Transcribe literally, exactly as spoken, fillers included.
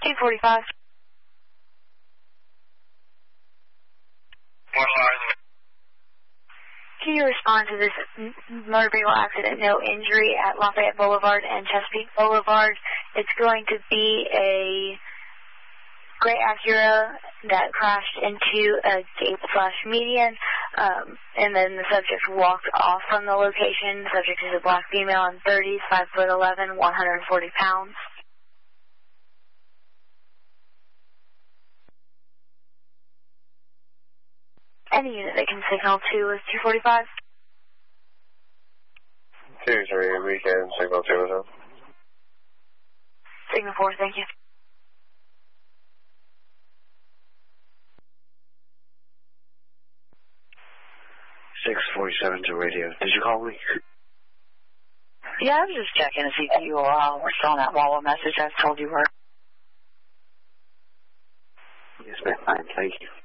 two forty-five. Can you respond to this motor vehicle accident, no injury at Lafayette Boulevard and Chesapeake Boulevard? It's going to be a gray Acura that crashed into a gate slash median, um, and then the subject walked off from the location. The subject is a black female in thirties, five foot eleven, one hundred forty pounds. Any unit that can signal to is two forty-five. two three, weekend, signal two as well. Signal four, thank you. six forty-seven to radio. Did you call me? Yeah, I was just checking to see if you uh, were still on that Wawa message I told you were. Yes, ma'am. Fine, thank you.